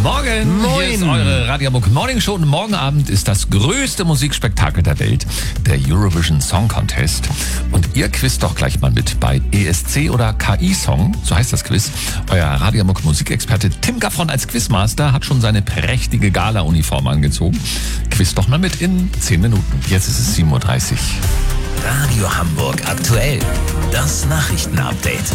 Morgen, Moin. Hier ist eure Radio Hamburg Morning Show und morgen Abend ist das größte Musikspektakel der Welt, der Eurovision Song Contest. Und ihr quizt doch gleich mal mit bei ESC oder KI-Song, so heißt das Quiz. Euer Radio Hamburg Musikexperte Tim Gaffron als Quizmaster hat schon seine prächtige Gala-Uniform angezogen. Quiz doch mal mit in 10 Minuten. Jetzt ist es 7.30 Uhr. Radio Hamburg aktuell. Das Nachrichtenupdate.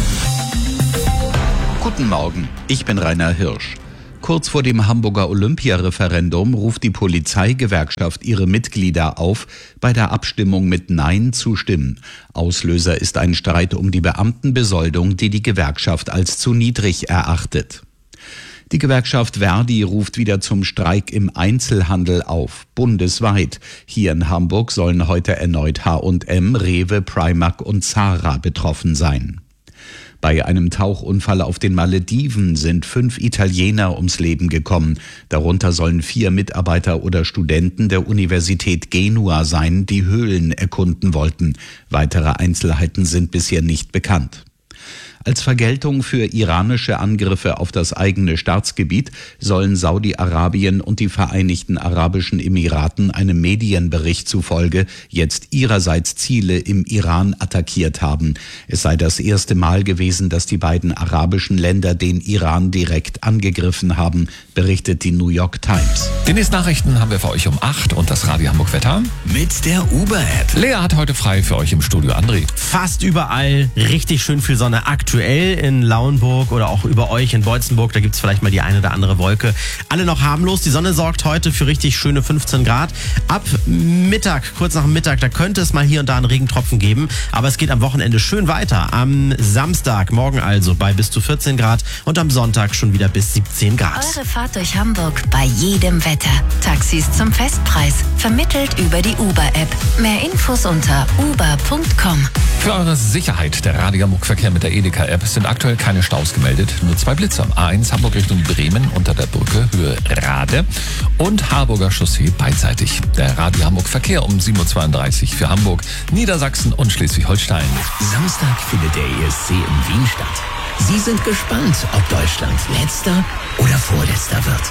Guten Morgen, ich bin Rainer Hirsch. Kurz vor dem Hamburger Olympiareferendum ruft die Polizeigewerkschaft ihre Mitglieder auf, bei der Abstimmung mit Nein zu stimmen. Auslöser ist ein Streit um die Beamtenbesoldung, die die Gewerkschaft als zu niedrig erachtet. Die Gewerkschaft Verdi ruft wieder zum Streik im Einzelhandel auf, bundesweit. Hier in Hamburg sollen heute erneut H&M, Rewe, Primark und Zara betroffen sein. Bei einem Tauchunfall auf den Malediven sind 5 Italiener ums Leben gekommen. Darunter sollen 4 Mitarbeiter oder Studenten der Universität Genua sein, die Höhlen erkunden wollten. Weitere Einzelheiten sind bisher nicht bekannt. Als Vergeltung für iranische Angriffe auf das eigene Staatsgebiet sollen Saudi-Arabien und die Vereinigten Arabischen Emiraten einem Medienbericht zufolge jetzt ihrerseits Ziele im Iran attackiert haben. Es sei das erste Mal gewesen, dass die beiden arabischen Länder den Iran direkt angegriffen haben, berichtet die New York Times. Die nächsten Nachrichten haben wir für euch um 8 und das Radio Hamburg Wetter. Mit der Uber-App. Lea hat heute frei für euch im Studio. André. Fast überall richtig schön viel Sonne. Aktuell in Lauenburg oder auch über euch in Beutzenburg, da gibt's vielleicht mal die eine oder andere Wolke. Alle noch harmlos. Die Sonne sorgt heute für richtig schöne 15 Grad. Ab Mittag, kurz nach dem Mittag, da könnte es mal hier und da einen Regentropfen geben. Aber es geht am Wochenende schön weiter. Am Samstag, morgen also, bei bis zu 14 Grad und am Sonntag schon wieder bis 17 Grad. Eure Fahrt durch Hamburg bei jedem Wetter. Taxis zum Festpreis. Vermittelt über die Uber-App. Mehr Infos unter uber.com. Für eure Sicherheit, der Radio Hamburg Verkehr mit der Edeka-App, sind aktuell keine Staus gemeldet. Nur 2 Blitzer. A1 Hamburg Richtung Bremen unter der Brücke, Höhe Rade und Harburger Chaussee beidseitig. Der Radio Hamburg Verkehr um 7.32 Uhr für Hamburg, Niedersachsen und Schleswig-Holstein. Samstag findet der ESC in Wien statt. Sie sind gespannt, ob Deutschland letzter oder vorletzter wird.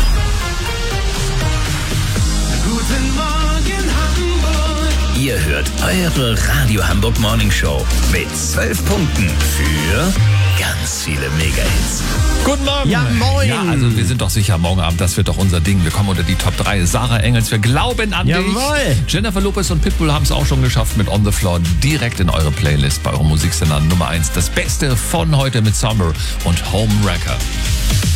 Guten Morgen Hamburg. Ihr hört eure Radio Hamburg Morning Show mit 12 Punkten für ganz viele Mega-Hits. Guten Morgen. Ja, moin. Ja, also wir sind doch sicher, morgen Abend, das wird doch unser Ding. Wir kommen unter die Top 3. Sarah Engels, wir glauben an Jawohl. dich. Jennifer Lopez und Pitbull haben es auch schon geschafft mit On the Floor direkt in eure Playlist bei eurem Musiksender Nummer 1. Das Beste von heute mit Summer und Home Wrecker.